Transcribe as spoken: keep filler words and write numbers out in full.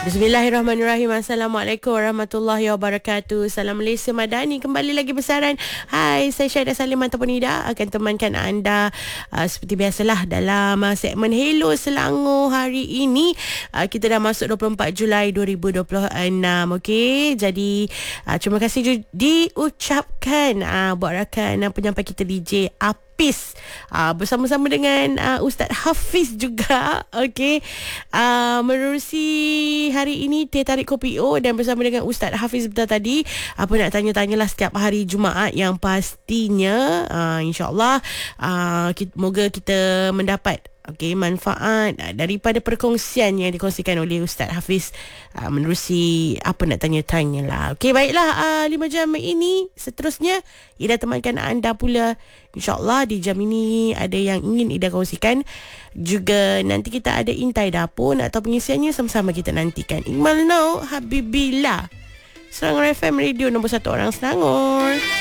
Bismillahirrahmanirrahim. Assalamualaikum warahmatullahi wabarakatuh. Salam Malaysia Madani. Kembali lagi besaran. Hai, saya Syahidah Salimah ataupun Nida akan temankan anda uh, seperti biasalah dalam uh, segmen Hello Selangor hari ini. Uh, kita dah masuk dua puluh empat Julai dua ribu dua puluh enam. Okey, jadi uh, terima kasih ju- diucapkan uh, buat rakan uh, penyampai kita D J Apis uh, bersama-sama dengan uh, Ustaz Hafiz juga. Okey, uh, menerusi hari ini Teh Tarik Kopi O dan bersama dengan Ustaz Hafiz betul tadi. Apa nak tanya-tanyalah setiap hari Jumaat yang pastinya uh, insyaAllah uh, kita, moga kita mendapat okey manfaat uh, daripada perkongsian yang dikongsikan oleh Ustaz Hafiz uh, menerusi apa nak tanya-tanya lah. Okey, baiklah, uh, lima jam ini seterusnya Ida temankan anda pula insyaAllah. Di jam ini ada yang ingin Ida kongsikan. Juga nanti kita ada intai dapur atau pengisiannya sama-sama kita nantikan. Iqmal Now Habibillah, Selangor F M Radio nombor satu orang Selangor.